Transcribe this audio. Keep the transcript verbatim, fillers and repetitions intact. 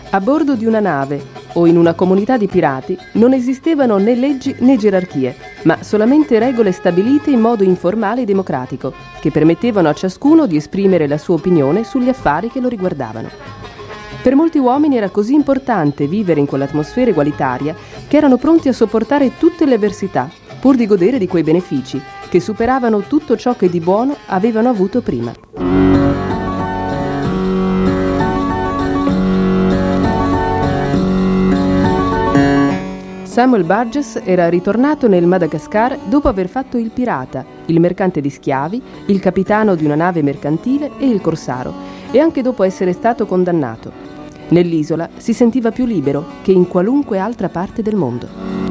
A bordo di una nave o in una comunità di pirati non esistevano né leggi né gerarchie, ma solamente regole stabilite in modo informale e democratico, che permettevano a ciascuno di esprimere la sua opinione sugli affari che lo riguardavano. Per molti uomini era così importante vivere in quell'atmosfera egualitaria che erano pronti a sopportare tutte le avversità, pur di godere di quei benefici, che superavano tutto ciò che di buono avevano avuto prima. Samuel Burgess era ritornato nel Madagascar dopo aver fatto il pirata, il mercante di schiavi, il capitano di una nave mercantile e il corsaro, e anche dopo essere stato condannato. Nell'isola si sentiva più libero che in qualunque altra parte del mondo.